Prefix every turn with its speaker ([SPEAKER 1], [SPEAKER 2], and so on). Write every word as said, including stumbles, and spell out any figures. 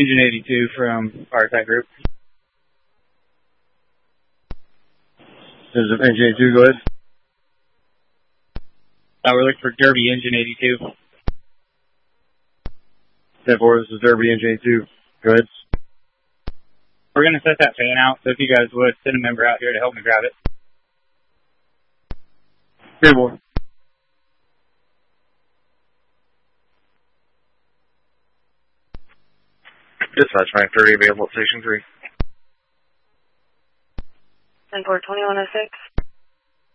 [SPEAKER 1] Engine eighty-two from Fireside Group.
[SPEAKER 2] This is Engine eighty-two, go ahead.
[SPEAKER 1] Uh, we're looking for Derby Engine eighty-two.
[SPEAKER 2] ten four, this is Derby Engine eighty-two. Go ahead.
[SPEAKER 1] We're going to set that fan out, so if you guys would, send a member out here to help me grab it.
[SPEAKER 2] ten four. Dispatch nine thirty, available at Station three.
[SPEAKER 3] ten four, twenty-one oh six.